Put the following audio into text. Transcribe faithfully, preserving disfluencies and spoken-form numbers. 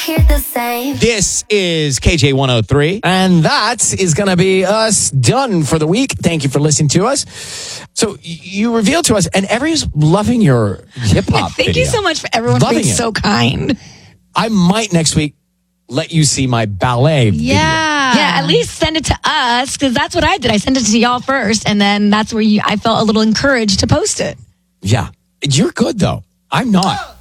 hear the same. This is K J one oh three, and that is going to be us done for the week. Thank you for listening to us. So y- you revealed to us, and everyone's loving your hip-hop Thank video. you so much for everyone Loving being it. so kind. I might next week let you see my ballet video. Yeah. Yeah, at least send it to us, because that's what I did. I sent it to y'all first, and then that's where you, I felt a little encouraged to post it. Yeah. You're good, though. I'm not.